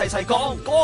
齊齊講，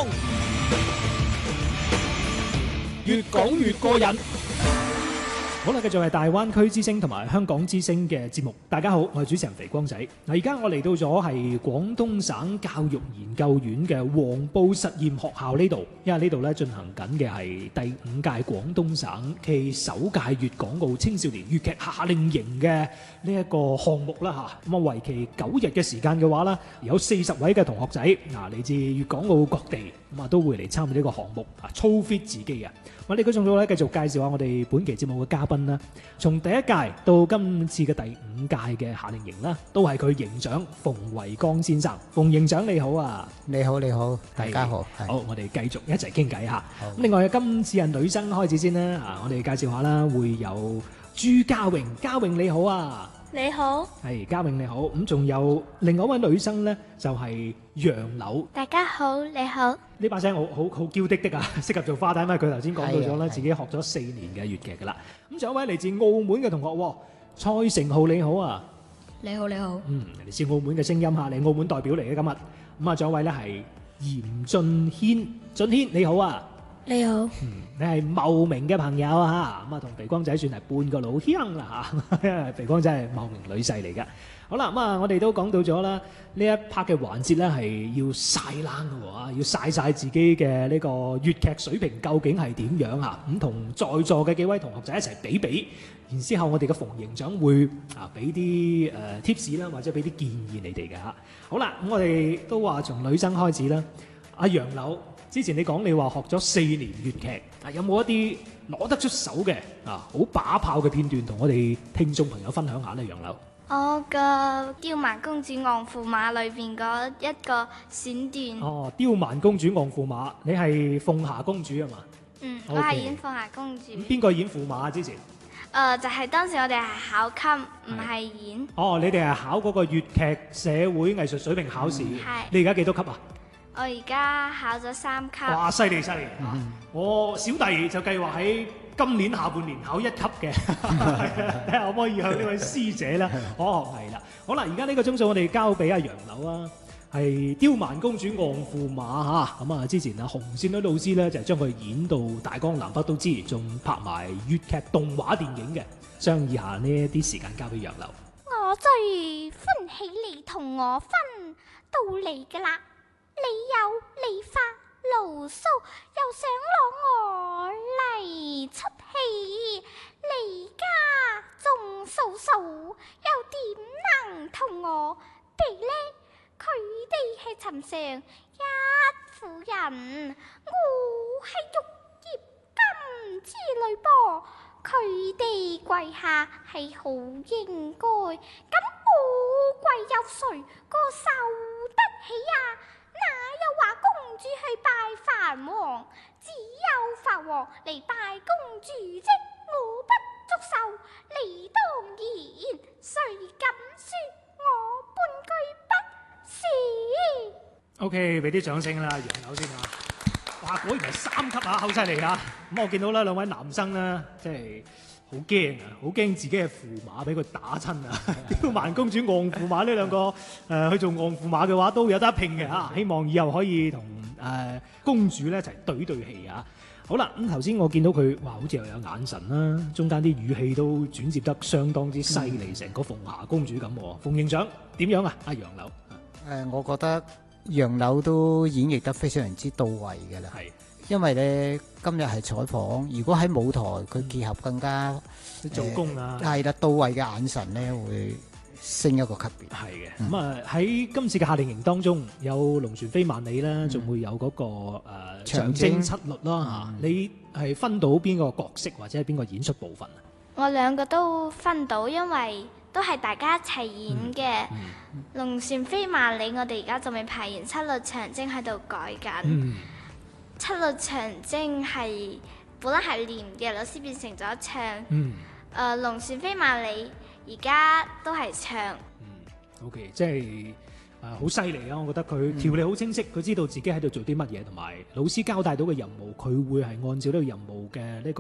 越講越過癮。好啦，繼續係大灣區之聲同埋香港之聲嘅節目。大家好，我係主持人肥光仔。嗱，而家我嚟到咗係廣東省教育研究院嘅黃埔實驗學校呢度，因為呢度咧進行緊嘅係第5屆廣東省暨首屆粵港澳青少年粵劇夏令營嘅呢一個項目啦嚇。咁啊，為期9日嘅時間嘅話咧，有40位嘅同學仔嚟自粵港澳各地，咁啊都會嚟參與呢個項目啊，操 fit 自己啊！我哋嗰種組咧繼續介紹下我哋本期節目嘅嘉賓啦。從第1屆到今次嘅第5屆嘅夏令營啦，都係佢營長馮維剛先生。馮營長你好啊！ 你好，大家好。 好，我哋繼續一齊傾偈嚇。咁另外今次係女生開始先啦。我哋介紹下啦，會有朱家穎，家穎你好啊！ 你好， 係家穎你好。咁仲有另外一位女生咧，就係楊柳。 大家好，你好。 呢把聲好嬌滴滴啊，適合做花旦，因為佢頭先講到咗咧，自己學咗4年嘅粵劇噶啦。咁仲有一位嚟自澳門嘅同學，蔡成浩你好啊！ 你好。 嚟自澳門嘅聲音嚇，你澳門代表嚟嘅今日。咁啊，仲有一位咧係嚴俊軒，俊軒你好啊！ 你好。 你係茂名嘅朋友啊，咁啊同肥光仔算係半個老鄉啦嚇，因為肥光仔係茂名女婿嚟㗎。好啦，咁啊我哋都講到咗啦，呢一 part 嘅環節咧係要曬冷嘅喎，要曬晒自己嘅呢個粵劇水平究竟係點樣啊？咁同在座嘅幾位同學仔一齊比比，然之後我哋嘅馮營長會俾啲tips 啦，或者俾啲建議你哋嘅嚇。好啦，咁我哋都話從女生開始啦，阿楊柳。之前你講你話學咗4年粵劇，有冇一啲攞得出手嘅好把炮嘅片段同我哋聽眾朋友分享下呢？楊柳， 我個刁蠻公主昂駙馬裏邊嗰一個選段。 哦，刁蠻公主昂駙馬，你係鳳霞公主啊嘛？ 我係演鳳霞公主。 邊個演駙馬之前？ 就係當時我哋係考級，唔係演。 哦，你哋係考嗰個粵劇社會藝術水平考試。 係。 你而家幾多級啊？我而家考咗3級。 哇，犀利！我小弟就計劃喺今年下半年考1級嘅，睇下可唔可以向呢位師姐啦。係啦。好啦，而家呢個鐘數我哋交俾阿楊柳啊，係刁蠻公主昂駙馬嚇。咁啊，之前紅線女老師咧就將佢演到大江南北都知，仲拍埋粵劇動畫電影嘅。商議下呢一啲時間交俾楊柳。 我最歡喜你同我分到嚟㗎啦！你有理髮牢騷，又想攞我嚟出氣，你家仲嫂嫂又點能同我比呢？佢哋係尋常一婦人，我係玉葉金之類噃，佢哋跪下係好應該，咁我跪有誰個受得起啊？哪有話公主去拜藩王，只有藩王嚟拜公主啫。我不足受，你當然，誰敢說我半句不是 OK， 俾啲掌聲啦，楊柳先啊！哇，果然係3級啊，好犀利啊！咁我見到咧2位男生咧，即係好驚啊，好驚自己嘅駙馬俾佢打親啊！刁蠻公主昂駙馬呢兩個去做昂駙馬嘅話都有得一拼嘅嚇，希望以後可以同公主咧一齊對戲啊！好啦，咁頭先我見到佢，哇，好似又有眼神啦，中間啲語氣都轉接得相當之犀利，成個鳳霞公主咁喎。馮營長點樣啊？阿楊柳， 我覺得楊柳都演繹得非常之到位嘅啦。係，因為咧今日係採訪，如果喺舞台佢結合更加做工啊， 係啦，到位嘅眼神咧會升一個級別。 係嘅。咁啊喺今次嘅夏令營當中，有龍船飛萬里啦，仲會有嗰個長征七律啦嚇。你係分到邊個角色或者係邊個演出部分啊？ 我2個都分到，因為都係大家一齊演嘅。龍船飛萬里我哋而家仲未排完，七律長征喺度改緊。七律長征係本來係練嘅，老師變成咗唱。龍船飛萬里而家都係唱。 OK， 即係好犀利啊！我覺得佢條理好清晰，佢知道自己喺度做啲乜嘢，同埋老師交代到嘅任務，佢會係按照呢個任務嘅呢個